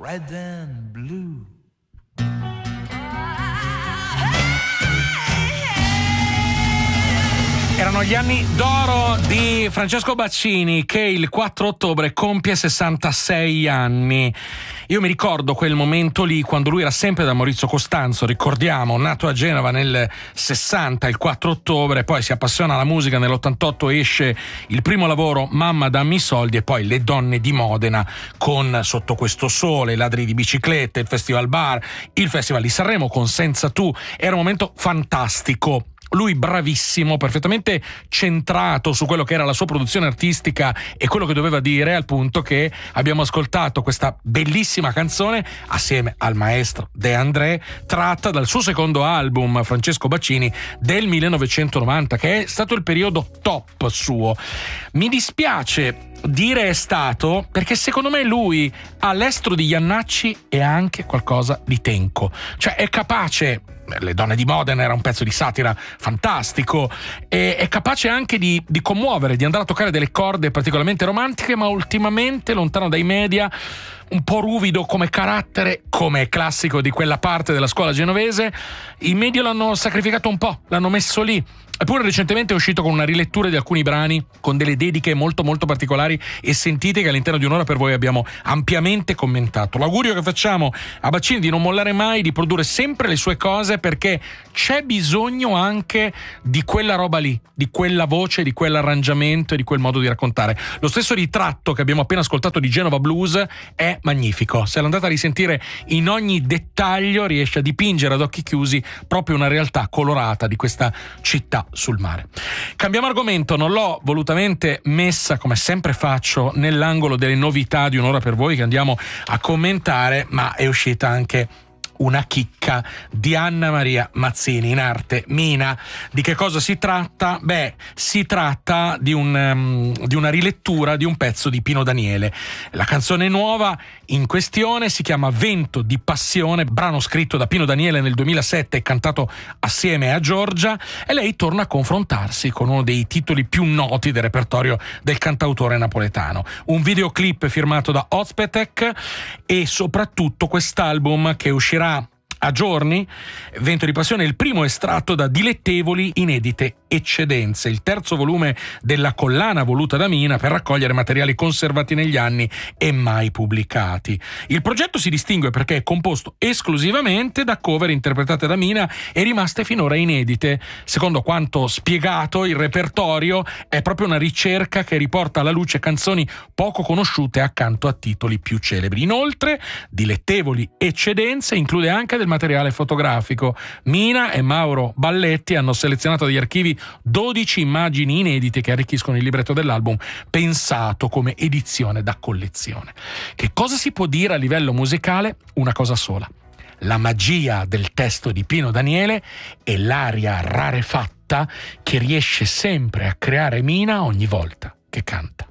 red and blue. Erano gli anni d'oro di Francesco Baccini, che il 4 ottobre compie 66 anni. Io mi ricordo quel momento lì, quando lui era sempre da Maurizio Costanzo, ricordiamo, nato a Genova nel 60, il 4 ottobre, poi si appassiona alla musica, nell'88 esce il primo lavoro, Mamma dammi i soldi, e poi Le donne di Modena con Sotto questo sole, I ladri di biciclette, il Festival Bar, il Festival di Sanremo con Senza tu. Era un momento fantastico. Lui bravissimo, perfettamente centrato su quello che era la sua produzione artistica e quello che doveva dire, al punto che abbiamo ascoltato questa bellissima canzone assieme al maestro De André, tratta dal suo secondo album, Francesco Baccini, del 1990, che è stato il periodo top suo. Mi dispiace dire è stato, perché secondo me lui all'estero di Jannacci è anche qualcosa di Tenco, cioè è capace. Le donne di Modena era un pezzo di satira fantastico, e è capace anche di commuovere, di andare a toccare delle corde particolarmente romantiche, ma ultimamente lontano dai media, un po' ruvido come carattere, come è classico di quella parte della scuola genovese. I media l'hanno sacrificato un po', l'hanno messo lì. Eppure recentemente è uscito con una rilettura di alcuni brani con delle dediche molto molto particolari e sentite, che all'interno di Un'ora per voi abbiamo ampiamente commentato. L'augurio che facciamo a Baccini di non mollare mai, di produrre sempre le sue cose, perché c'è bisogno anche di quella roba lì, di quella voce, di quell'arrangiamento e di quel modo di raccontare. Lo stesso ritratto che abbiamo appena ascoltato di Genova Blues è magnifico. Se l'andate a risentire in ogni dettaglio, riesce a dipingere ad occhi chiusi proprio una realtà colorata di questa città sul mare. Cambiamo argomento, non l'ho volutamente messa, come sempre faccio, nell'angolo delle novità di Un'ora per voi che andiamo a commentare, ma è uscita anche una chicca di Anna Maria Mazzini, in arte Mina. Di che cosa si tratta? Beh, si tratta di una rilettura di un pezzo di Pino Daniele. La canzone nuova in questione si chiama Vento di passione, brano scritto da Pino Daniele nel 2007 e cantato assieme a Giorgia, e lei torna a confrontarsi con uno dei titoli più noti del repertorio del cantautore napoletano. Un videoclip firmato da Ozpetek e soprattutto quest'album che uscirà a giorni. Vento di passione è il primo estratto da Dilettevoli inedite eccedenze, il terzo volume della collana voluta da Mina per raccogliere materiali conservati negli anni e mai pubblicati. Il progetto si distingue perché è composto esclusivamente da cover interpretate da Mina e rimaste finora inedite. Secondo quanto spiegato, il repertorio è proprio una ricerca che riporta alla luce canzoni poco conosciute accanto a titoli più celebri. Inoltre, Dilettevoli eccedenze include anche del materiale fotografico. Mina e Mauro Balletti hanno selezionato dagli archivi 12 immagini inedite che arricchiscono il libretto dell'album, pensato come edizione da collezione. Che cosa si può dire a livello musicale? Una cosa sola: la magia del testo di Pino Daniele e l'aria rarefatta che riesce sempre a creare Mina ogni volta che canta.